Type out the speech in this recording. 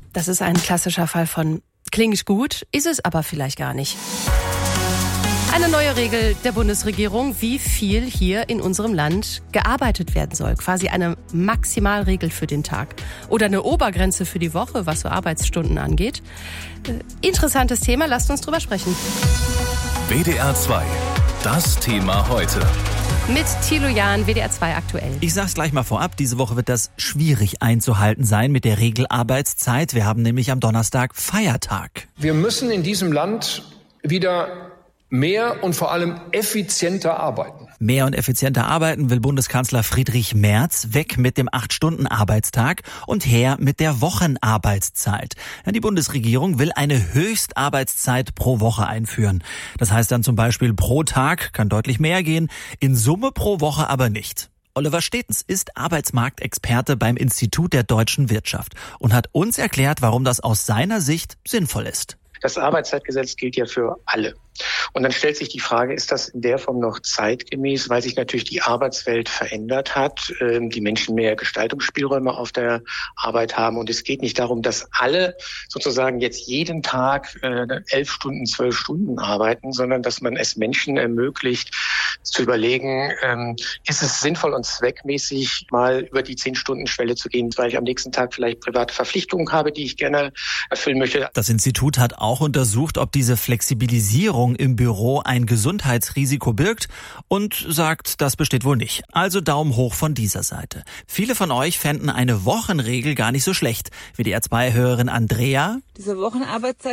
Das ist ein klassischer Fall von klingt gut, ist es aber vielleicht gar nicht. Eine neue Regel der Bundesregierung, wie viel hier in unserem Land gearbeitet werden soll. Quasi eine Maximalregel für den Tag. Oder eine Obergrenze für die Woche, was so Arbeitsstunden angeht. Interessantes Thema, lasst uns drüber sprechen. WDR 2, das Thema heute. Mit Thilo Jahn, WDR 2 aktuell. Ich sag's gleich mal vorab, diese Woche wird das schwierig einzuhalten sein mit der Regelarbeitszeit. Wir haben nämlich am Donnerstag Feiertag. Wir müssen in diesem Land wieder mehr und vor allem effizienter arbeiten. Mehr und effizienter arbeiten will Bundeskanzler Friedrich Merz. Weg mit dem 8-Stunden-Arbeitstag und her mit der Wochenarbeitszeit. Ja, die Bundesregierung will eine Höchstarbeitszeit pro Woche einführen. Das heißt dann zum Beispiel pro Tag kann deutlich mehr gehen, in Summe pro Woche aber nicht. Oliver Stetens ist Arbeitsmarktexperte beim Institut der deutschen Wirtschaft und hat uns erklärt, warum das aus seiner Sicht sinnvoll ist. Das Arbeitszeitgesetz gilt ja für alle. Und dann stellt sich die Frage, ist das in der Form noch zeitgemäß, weil sich natürlich die Arbeitswelt verändert hat, die Menschen mehr Gestaltungsspielräume auf der Arbeit haben. Und es geht nicht darum, dass alle sozusagen jetzt jeden Tag 11 Stunden, 12 Stunden arbeiten, sondern dass man es Menschen ermöglicht, zu überlegen, ist es sinnvoll und zweckmäßig, mal über die 10-Stunden-Schwelle zu gehen, weil ich am nächsten Tag vielleicht private Verpflichtungen habe, die ich gerne erfüllen möchte. Das Institut hat auch untersucht, ob diese Flexibilisierung im Büro ein Gesundheitsrisiko birgt und sagt, das besteht wohl nicht. Also Daumen hoch von dieser Seite. Viele von euch fänden eine Wochenregel gar nicht so schlecht. WDR 2-Hörerin Andrea. Diese Wochenarbeitszeit